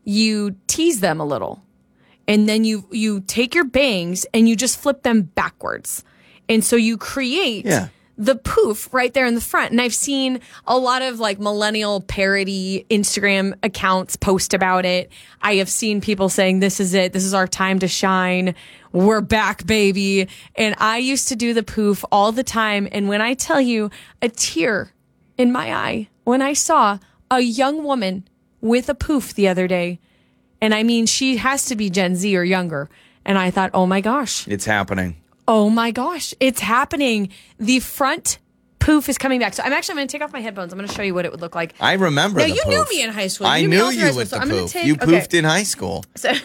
you tease them a little. And then you take your bangs and you just flip them backwards. And so you create the poof right there in the front. And I've seen a lot of like millennial parody Instagram accounts post about it. I have seen people saying, this is it. This is our time to shine. We're back, baby. And I used to do the poof all the time. And when I tell you, a tear in my eye when I saw a young woman with a poof the other day. And I mean, she has to be Gen Z or younger. And I thought, oh my gosh. It's happening. Oh my gosh. It's happening. The front poof is coming back. So I'm going to take off my headphones. I'm going to show you what it would look like. I remember now, the you poof. knew me in high school. I knew you with the poof. You poofed in high school.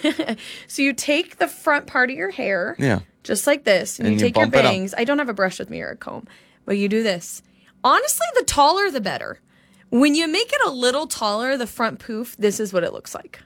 So you take the front part of your hair. Yeah. Just like this. And you take your bangs. I don't have a brush with me or a comb. But you do this. Honestly, the taller, the better. When you make it a little taller, the front poof, this is what it looks like.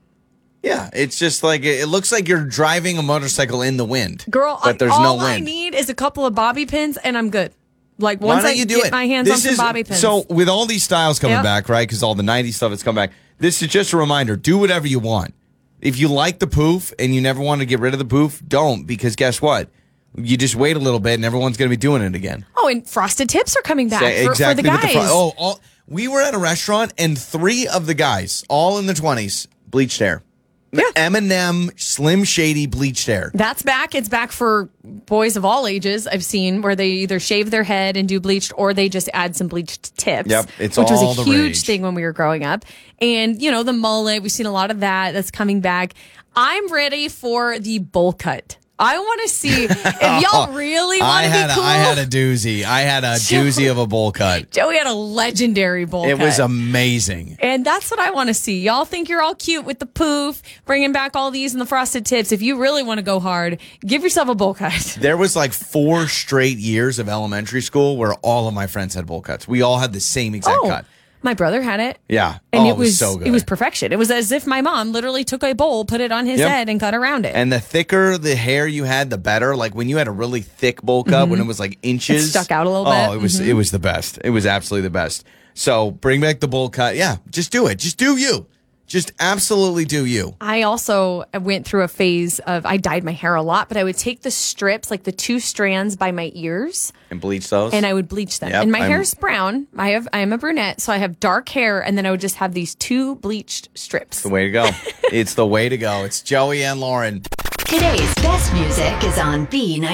Yeah, it's just like, it looks like you're driving a motorcycle in the wind. Girl, but there's all no wind. I need is a couple of bobby pins and I'm good. Like once I get my hands on some bobby pins. So with all these styles coming back, right, because all the 90s stuff has come back, this is just a reminder, do whatever you want. If you like the poof and you never want to get rid of the poof, don't, because guess what? You just wait a little bit and everyone's going to be doing it again. Oh, and frosted tips are coming back for the guys. We were at a restaurant and 3 of the guys, all in their 20s, bleached hair. Yeah. Eminem, Slim Shady bleached hair. That's back. It's back for boys of all ages. I've seen where they either shave their head and do bleached, or they just add some bleached tips. Yep, it's which all was a the huge rage. thing when we were growing up. And you know, the mullet. We've seen a lot of that. That's coming back. I'm ready for the bowl cut. I want to see if y'all really want to be cool. I had a doozy. I had a doozy of a bowl cut. Joey had a legendary bowl cut. It was amazing. And that's what I want to see. Y'all think you're all cute with the poof, bringing back all these and the frosted tips. If you really want to go hard, give yourself a bowl cut. There was like 4 straight years of elementary school where all of my friends had bowl cuts. We all had the same exact cut. My brother had it. Yeah. And it was so good. It was perfection. It was as if my mom literally took a bowl, put it on his head, and cut around it. And the thicker the hair you had, the better. Like when you had a really thick bowl cut, when it was like inches. It stuck out a little bit. Oh, it was the best. It was absolutely the best. So bring back the bowl cut. Yeah, just do it. Just do you. Just absolutely do you. I also went through a phase of, I dyed my hair a lot, but I would take the strips, like the 2 strands by my ears. And bleach those? And I would bleach them. Yep, and my hair is brown. I am a brunette, so I have dark hair, and then I would just have these 2 bleached strips. It's the way to go. It's the way to go. It's Joey and Lauren. Today's best music is on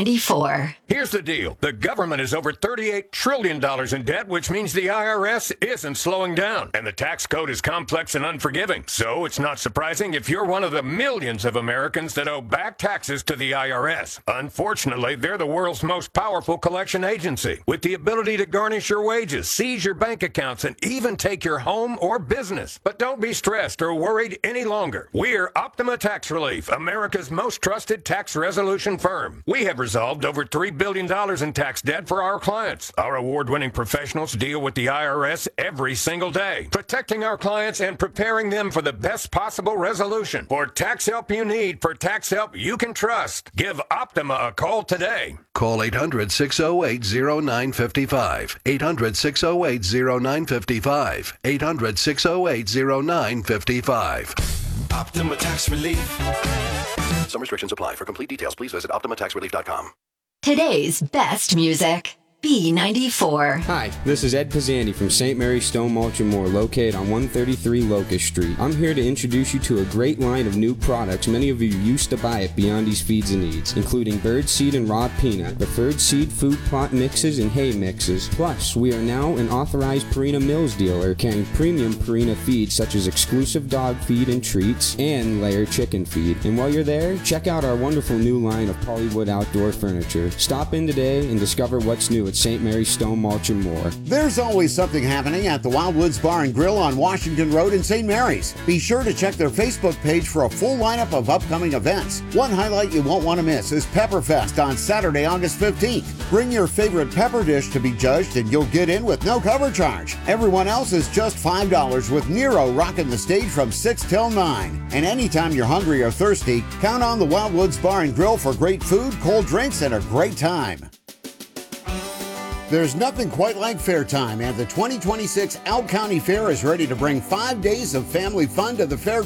B94. Here's the deal. The government is over $38 trillion in debt, which means the IRS isn't slowing down. And the tax code is complex and unforgiving. So it's not surprising if you're one of the millions of Americans that owe back taxes to the IRS. Unfortunately, they're the world's most powerful collection agency, with the ability to garnish your wages, seize your bank accounts, and even take your home or business. But don't be stressed or worried any longer. We're Optima Tax Relief, America's most trusted tax resolution firm. We have resolved over $3 billion in tax debt for our clients. Our award-winning professionals deal with the IRS every single day, protecting our clients and preparing them for the best possible resolution. For tax help you need, for tax help you can trust, give Optima a call today. Call 800-608-0955. 800-608-0955. 800-608-0955. Optima Tax Relief. Some restrictions apply. For complete details, please visit OptimaTaxRelief.com. Today's best music, B94. Hi, this is Ed Pizzani from St. Mary's Stone Mulch and More, located on 133 Locust Street. I'm here to introduce you to a great line of new products many of you used to buy at Beyondy's Feeds and Needs, including bird seed and raw peanut, preferred seed food plot mixes, and hay mixes. Plus, we are now an authorized Purina Mills dealer, carrying premium Purina feeds such as exclusive dog feed and treats, and layer chicken feed. And while you're there, check out our wonderful new line of Pollywood outdoor furniture. Stop in today and discover what's new at St. Mary's Stone Mulch and More. There's always something happening at the Wildwoods Bar and Grill on Washington Road in St. Mary's. Be sure to check their Facebook page for a full lineup of upcoming events. One highlight you won't want to miss is Pepperfest on Saturday, August 15th. Bring your favorite pepper dish to be judged and you'll get in with no cover charge. Everyone else is just $5 with Nero rocking the stage from 6 till 9. And anytime you're hungry or thirsty, count on the Wildwoods Bar and Grill for great food, cold drinks, and a great time. There's nothing quite like fair time, and the 2026 Elk County Fair is ready to bring 5 days of family fun to the fair.